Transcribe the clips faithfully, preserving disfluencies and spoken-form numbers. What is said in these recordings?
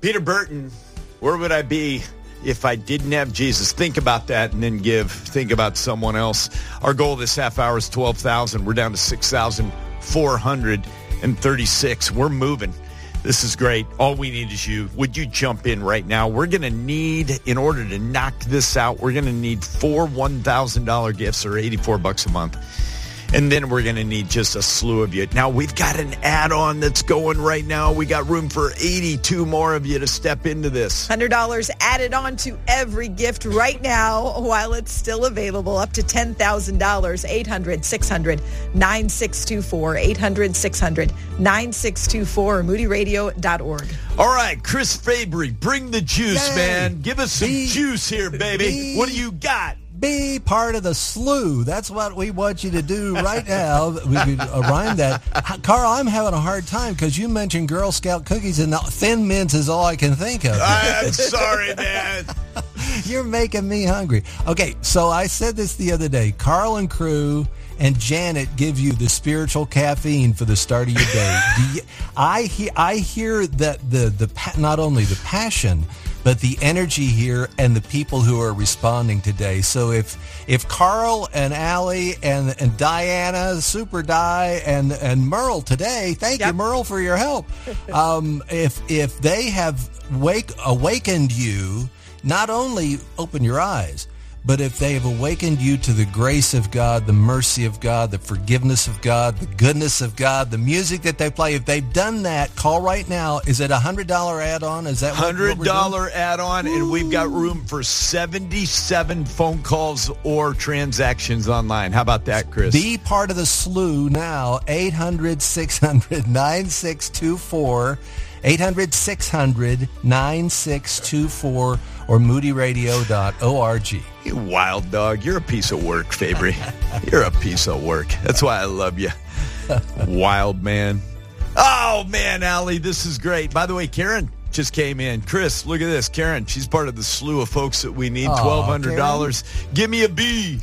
Peter Burton, where would I be if I didn't have Jesus? Think about that and then give. Think about someone else. Our goal this half hour is twelve thousand. We're down to six thousand four hundred thirty-six. We're moving. This is great. All we need is you. Would you jump in right now? We're going to need, in order to knock this out, we're going to need four one thousand dollars gifts or eighty-four bucks a month. And then we're going to need just a slew of you. Now, we've got an add-on that's going right now. We got room for eighty-two more of you to step into this. one hundred dollars added on to every gift right now while it's still available, up to ten thousand dollars. eight hundred, six hundred, nine six two four. eight hundred, six hundred, nine six two four. moody radio dot org. All right, Chris Fabry, bring the juice, Yay. man. Give us some be, juice here, baby. Be, what do you got? Be part of the slew. That's what we want you to do right now. We could uh, rhyme that. Carl, I'm having a hard time because you mentioned Girl Scout cookies and Thin Mints is all I can think of. I'm sorry, man. You're making me hungry. Okay, so I said this the other day. Carl and crew and Janet give you the spiritual caffeine for the start of your day. Do you, I, he, I hear that the, the not only the passion, but the energy here and the people who are responding today. So if if Carl and Allie and and Diana, Super Di, and and Merle today, thank yep. you, Merle, for your help. Um, if if they have wake awakened you, not only open your eyes, but if they have awakened you to the grace of God, the mercy of God, the forgiveness of God, the goodness of God, the music that they play, if they've done that, call right now. Is it a one hundred dollars add-on? Is that what, one hundred dollars add-on, Ooh. and we've got room for seventy-seven phone calls or transactions online. How about that, Chris? Be part of the slew now. eight hundred, six hundred, nine six two four. eight hundred, six hundred, nine six two four or moody radio dot org. You wild dog. You're a piece of work, Fabry. You're a piece of work. That's why I love you. Wild man. Oh, man, Allie, this is great. By the way, Karen just came in. Chris, look at this. Karen, she's part of the slew of folks that we need. twelve hundred dollars. Karen. Give me a B.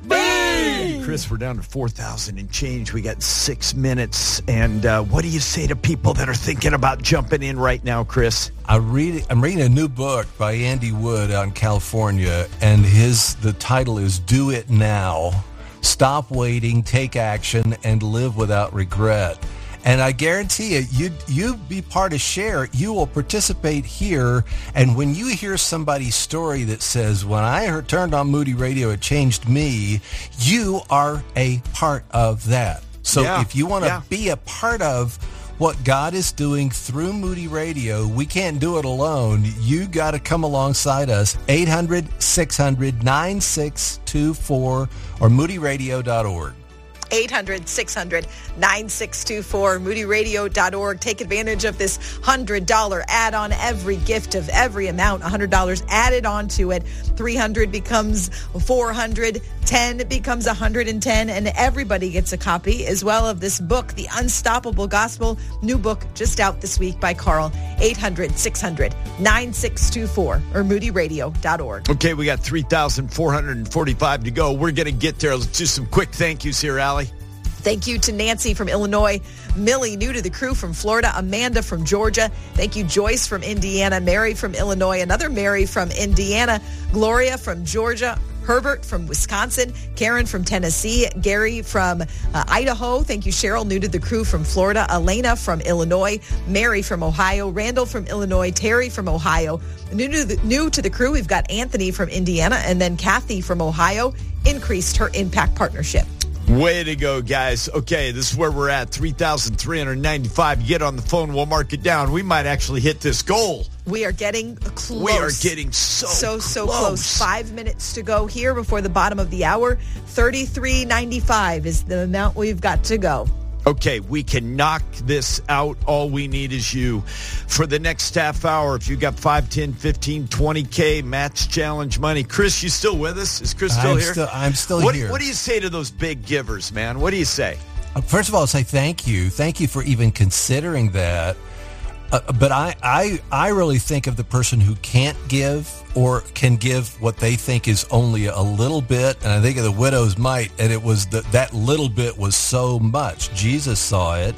B. Chris, we're down to four thousand and change. We got six minutes. And uh, what do you say to people that are thinking about jumping in right now, Chris? I read, I'm reading a new book by Andy Wood out in California, and his the title is Do It Now. Stop waiting, take action, and live without regret. And I guarantee you, you you be part of Share, you will participate here. And when you hear somebody's story that says, when I heard, turned on Moody Radio, it changed me, you are a part of that. So yeah, if you want to yeah. be a part of what God is doing through Moody Radio, we can't do it alone. You got to come alongside us. eight hundred, six hundred, nine six two four or moody radio dot org. eight hundred, six hundred, nine six two four, moody radio dot org. Take advantage of this one hundred dollars add-on. Every gift of every amount, one hundred dollars added onto it. three hundred becomes four hundred, ten becomes one hundred ten, and everybody gets a copy as well of this book, The Unstoppable Gospel, new book just out this week by Carl. eight hundred, six hundred, nine six two four or moody radio dot org. Okay, we got three thousand four hundred forty-five to go. We're going to get there. Let's do some quick thank yous here, Allie. Thank you to Nancy from Illinois, Millie, new to the crew from Florida, Amanda from Georgia. Thank you, Joyce from Indiana, Mary from Illinois, another Mary from Indiana, Gloria from Georgia, Herbert from Wisconsin, Karen from Tennessee, Gary from uh, Idaho. Thank you, Cheryl, new to the crew from Florida, Elena from Illinois, Mary from Ohio, Randall from Illinois, Terry from Ohio. New to the, new to the crew, we've got Anthony from Indiana, and then Kathy from Ohio increased her Impact Partnership. Way to go, guys. Okay, this is where we're at, three thousand three hundred ninety-five. Get on the phone. We'll mark it down. We might actually hit this goal. We are getting close. We are getting so So, so close. close. Five minutes to go here before the bottom of the hour. thirty-three ninety-five is the amount we've got to go. Okay, we can knock this out. All we need is you. For the next half hour, if you got five, ten, fifteen, twenty K match challenge money. Chris, you still with us? Is Chris still I'm here? Still, I'm still what, here. What do you say to those big givers, man? What do you say? Uh, first of all, I'll say thank you. Thank you for even considering that. Uh, but I, I, I really think of the person who can't give or can give what they think is only a little bit. And I think of the widow's mite, and it was the, that little bit was so much. Jesus saw it.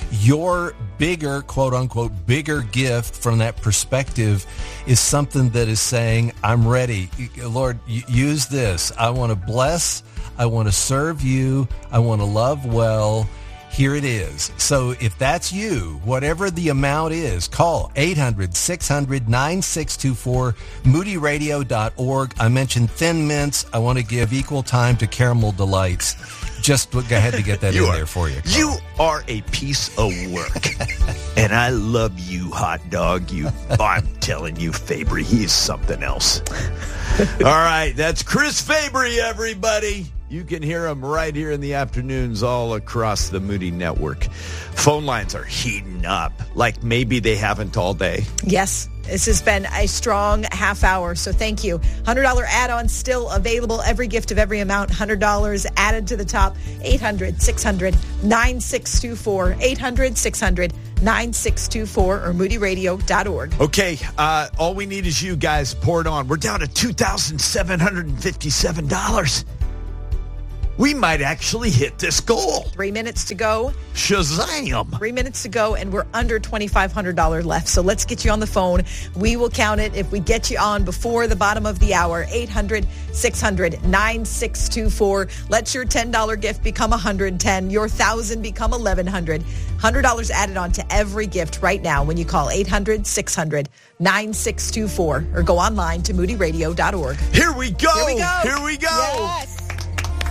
your bigger, quote unquote, bigger gift from that perspective is something that is saying, I'm ready. Lord, use this. I want to bless. I want to serve you. I want to love well. Here it is. So if that's you, whatever the amount is, call eight hundred, six hundred, nine six two four, moody radio dot org. I mentioned Thin Mints. I want to give equal time to Caramel Delights. Just go ahead to get that in are, there for you. You are a piece of work. And I love you, hot dog. You, I'm telling you, Fabry, he's something else. All right, that's Chris Fabry, everybody. You can hear him right here in the afternoons all across the Moody Network. Phone lines are heating up like maybe they haven't all day. Yes, this has been a strong half hour, so thank you. one hundred dollars add-on still available. Every gift of every amount, one hundred dollars added to the top. eight hundred, six hundred, nine six two four. eight hundred, six hundred, nine six two four or moody radio dot org. Okay, uh, all we need is you guys. Pour it on. We're down to two thousand seven hundred fifty-seven dollars. We might actually hit this goal. Three minutes to go. Shazam. Three minutes to go, and we're under twenty-five hundred dollars left. So let's get you on the phone. We will count it if we get you on before the bottom of the hour. eight hundred, six hundred, nine six two four. Let your ten dollars gift become one hundred ten dollars. Your one thousand dollars become eleven hundred dollars. one hundred dollars added on to every gift right now when you call eight hundred, six hundred, nine six two four or go online to moody radio dot org. Here we go. Here we go. Here we go. Yes.